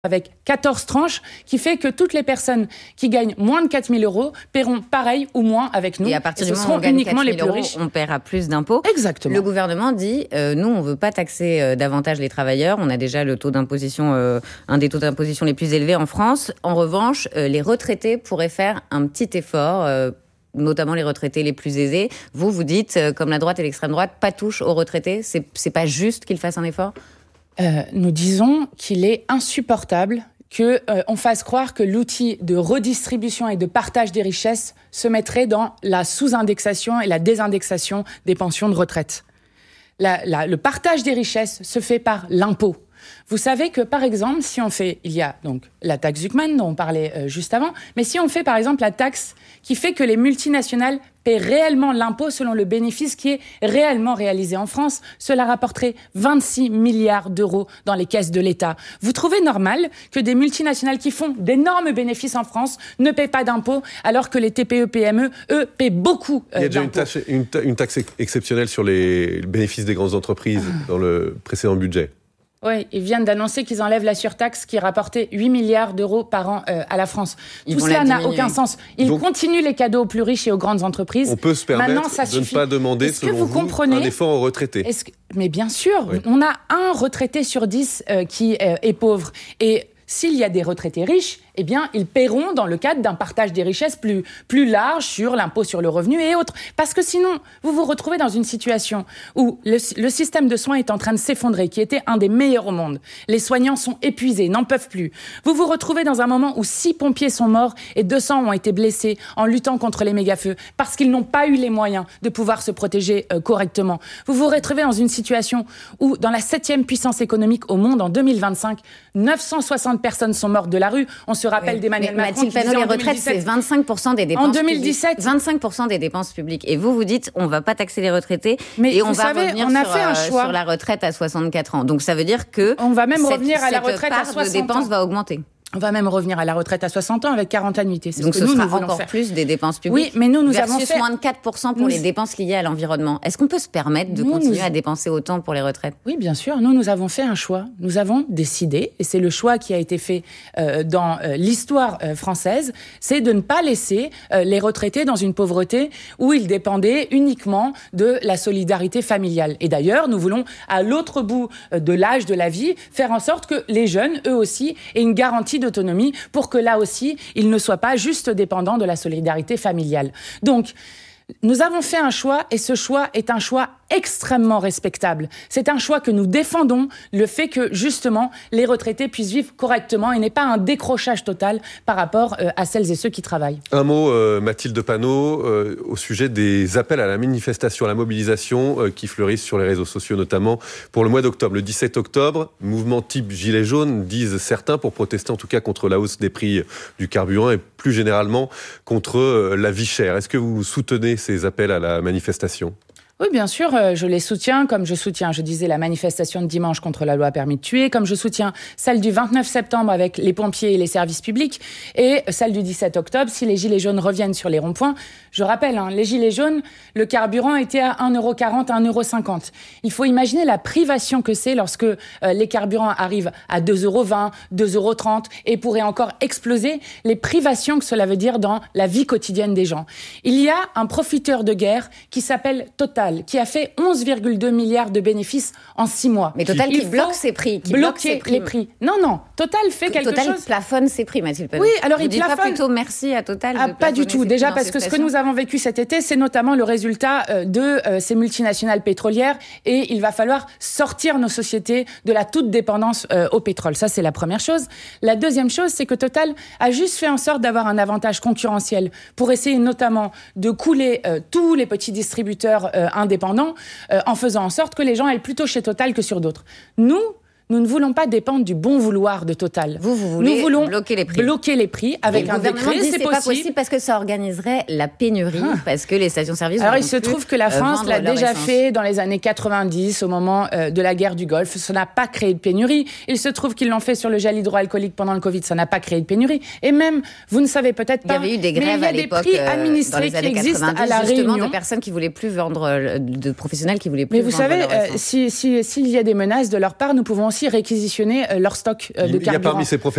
avec 14 tranches, qui fait que toutes les personnes qui gagnent moins de 4 000 € paieront pareil ou moins avec nous. Et à partir du moment où on gagne 4 000 les plus riches. On paiera plus d'impôts. Exactement. Le gouvernement dit, nous, on ne veut pas taxer davantage les travailleurs. On a déjà le taux d'imposition, un des taux d'imposition les plus élevés en France. En revanche, les retraités pourraient faire un petit effort, notamment les retraités les plus aisés. Vous dites, comme la droite et l'extrême droite, pas touche aux retraités. C'est pas juste qu'ils fassent un effort ? Nous disons qu'il est insupportable qu'on fasse croire que l'outil de redistribution et de partage des richesses se mettrait dans la sous-indexation et la désindexation des pensions de retraite. Le partage des richesses se fait par l'impôt. Vous savez que, par exemple, si on fait... Il y a donc la taxe Zuckman, dont on parlait juste avant, mais si on fait, par exemple, la taxe qui fait que les multinationales paient réellement l'impôt selon le bénéfice qui est réellement réalisé en France, cela rapporterait 26 milliards d'euros dans les caisses de l'État. Vous trouvez normal que des multinationales qui font d'énormes bénéfices en France ne paient pas d'impôts, alors que les TPE-PME, eux, paient beaucoup d'impôts. Il y a déjà une taxe exceptionnelle sur les bénéfices des grandes entreprises dans le précédent budget. Oui, ils viennent d'annoncer qu'ils enlèvent la surtaxe qui rapportait 8 milliards d'euros par an à la France. Tout cela n'a aucun sens. Ils continuent les cadeaux aux plus riches et aux grandes entreprises. On peut se permettre de ne pas demander, selon vous, un effort aux retraités. Mais bien sûr, oui. On a un retraité sur 10 qui est pauvre. Et s'il y a des retraités riches, eh bien, ils paieront dans le cadre d'un partage des richesses plus large sur l'impôt sur le revenu et autres. Parce que sinon, vous vous retrouvez dans une situation où le système de soins est en train de s'effondrer, qui était un des meilleurs au monde. Les soignants sont épuisés, n'en peuvent plus. Vous vous retrouvez dans un moment où 6 pompiers sont morts et 200 ont été blessés en luttant contre les méga-feux parce qu'ils n'ont pas eu les moyens de pouvoir se protéger correctement. Vous vous retrouvez dans une situation où, dans la 7e puissance économique au monde en 2025, 960 personnes sont mortes de la rue. On se rappelle d'Emmanuel Macron qui disait les retraites, c'est 25% des dépenses en 2017, publiques. 25% des dépenses publiques. Et vous dites, on va pas taxer les retraités, mais et on va revenir sur la retraite à 64 ans. Donc ça veut dire que on va même revenir à la retraite à 60 ans. Cette part de dépenses va augmenter. On va même revenir à la retraite à 60 ans avec 40 annuités. Donc ce sera encore plus des dépenses publiques. Oui, mais nous avons fait moins de 4% pour les dépenses liées à l'environnement. Est-ce qu'on peut se permettre de continuer à dépenser autant pour les retraites ? Oui, bien sûr. Nous avons fait un choix. Nous avons décidé, et c'est le choix qui a été fait dans l'histoire française, c'est de ne pas laisser les retraités dans une pauvreté où ils dépendaient uniquement de la solidarité familiale. Et d'ailleurs, nous voulons, à l'autre bout de l'âge de la vie, faire en sorte que les jeunes, eux aussi, aient une garantie d'autonomie pour que là aussi, ils ne soient pas juste dépendants de la solidarité familiale. Donc, nous avons fait un choix et ce choix est un choix extrêmement respectable. C'est un choix que nous défendons, le fait que, justement, les retraités puissent vivre correctement et n'aient pas un décrochage total par rapport à celles et ceux qui travaillent. Un mot, Mathilde Panot, au sujet des appels à la manifestation, à la mobilisation qui fleurissent sur les réseaux sociaux, notamment pour le mois d'octobre. Le 17 octobre, mouvement type Gilets jaunes, disent certains, pour protester en tout cas contre la hausse des prix du carburant et plus généralement contre la vie chère. Est-ce que vous soutenez ces appels à la manifestation ? Oui, bien sûr, je les soutiens, comme je soutiens, je disais, la manifestation de dimanche contre la loi permis de tuer, comme je soutiens celle du 29 septembre avec les pompiers et les services publics, et celle du 17 octobre, si les gilets jaunes reviennent sur les ronds-points. Je rappelle, les gilets jaunes, le carburant était à 1,40 €, 1,50 €. Il faut imaginer la privation que c'est lorsque les carburants arrivent à 2,20 €, 2,30 € et pourraient encore exploser, les privations que cela veut dire dans la vie quotidienne des gens. Il y a un profiteur de guerre qui s'appelle Total, qui a fait 11,2 milliards de bénéfices en 6 mois. Mais Total qui bloque ses prix. Bloquer les prix. Non, Total fait quelque chose... Total plafonne ses prix, Mathilde Panot. Oui, alors il plafonne. Vous dites pas plutôt merci à Total de pas du tout. Déjà parce que ce que nous avons vécu cet été, c'est notamment le résultat de ces multinationales pétrolières et il va falloir sortir nos sociétés de la toute dépendance au pétrole. Ça, c'est la première chose. La deuxième chose, c'est que Total a juste fait en sorte d'avoir un avantage concurrentiel pour essayer notamment de couler tous les petits distributeurs indépendants en faisant en sorte que les gens aillent plutôt chez Total que sur d'autres. Nous ne voulons pas dépendre du bon vouloir de Total. Vous voulez bloquer les prix avec un décret, c'est pas possible parce que ça organiserait la pénurie, parce que les stations-service... Alors il se trouve que la France l'a déjà fait dans les années 90, au moment de la guerre du Golfe. Ça n'a pas créé de pénurie. Il se trouve qu'ils l'ont fait sur le gel hydroalcoolique pendant le Covid. Ça n'a pas créé de pénurie. Et même, vous ne savez peut-être pas... Il y avait eu des grèves à l'époque, prix administrés qui existent à la justement, Réunion. De personnes qui voulaient plus vendre, de professionnels qui voulaient plus vendre. Mais vous savez, s'il y a des menaces de leur part, nous pouvons aussi aussi réquisitionner leur stock de carburant. Il y a parmi ces